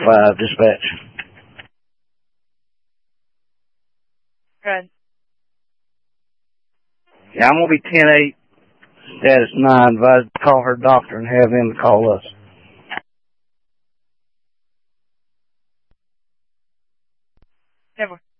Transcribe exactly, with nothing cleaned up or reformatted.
five, dispatch. Good. Yeah, I'm going to be ten eight, status nine. Advised to call her doctor and have him call us. Never.